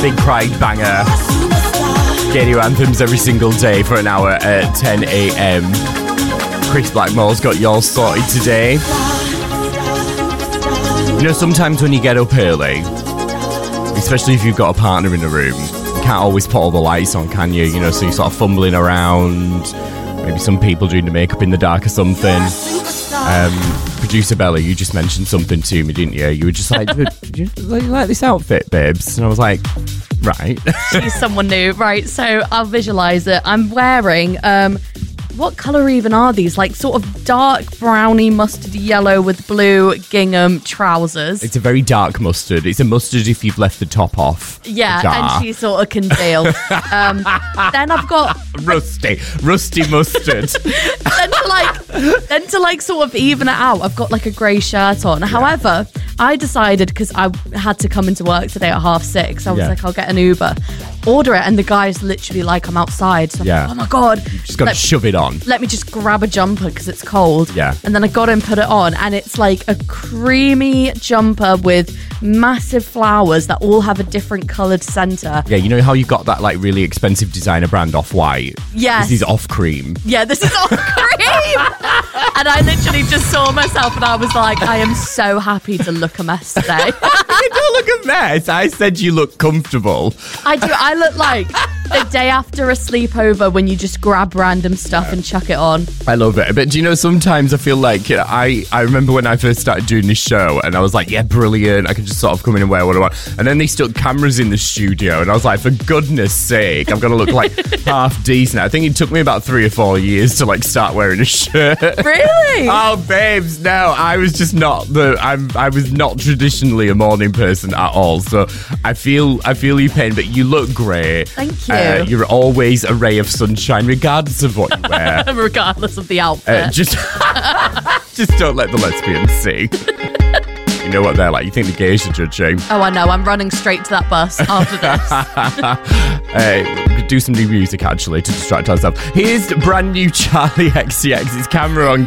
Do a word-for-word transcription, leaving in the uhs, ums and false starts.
Big Pride banger. Radio anthems every single day for an hour at ten a.m. Chris Blackmore's got yours sorted today. You know, sometimes when you get up early, especially if you've got a partner in the room, you can't always put all the lights on, can you? You know, so you're sort of fumbling around. Maybe some people doing the makeup in the dark or something. Um, Producer Bella, you just mentioned something to me, didn't you? You were just like, do you like this outfit, babes? And I was like, right. She's someone new. Right, so I'll visualise it. I'm wearing, um, what colour even are these? Like sort of dark browny mustard yellow with blue gingham trousers. It's a very dark mustard. It's a mustard if you've left the top off. Yeah, and she sort of can deal. um, then I've got... Rusty. Rusty mustard. then to like then to like sort of even it out, I've got like a grey shirt on. Yeah. However, I decided, because I had to come into work today at half six, I was yeah. like, I'll get an Uber, order it, and the guy's literally like, I'm outside. So I'm yeah. like, oh my God. You just got to shove it on. Let me just grab a jumper because it's cold. Yeah. And then I got him, put it on, and it's like a creamy jumper with massive flowers that all have a different coloured centre. Yeah, you know how you got that like really expensive designer brand Off-White? Yes. This is Off Cream. Yeah, this is Off Cream. And I literally just saw myself and I was like, I am so happy to look a mess today. You don't look a mess. I said you look comfortable. I do. I look like the day after a sleepover when you just grab random stuff yeah. and chuck it on. I love it. But do you know, sometimes I feel like, you know, I, I remember when I first started doing this show and I was like, yeah, brilliant. I can just sort of come in and wear what I want. And then they stuck cameras in the studio and I was like, for goodness sake, I'm going to look like half decent. I think it took me about three or four years to like start wearing a shirt. Really? Oh, babes, no. I was just not the, I'm, I was not traditionally a morning person at all. So I feel, I feel your pain, but you look great. Thank you. Uh, you're always a ray of sunshine, regardless of what you wear. Regardless of the outfit. Uh, just, just don't let the lesbians see. You know what they're like. You think the gays are judging. Oh, I know. I'm running straight to that bus after this. uh, do some new music, actually, to distract ourselves. Here's brand new Charlie X C X. It's Camera on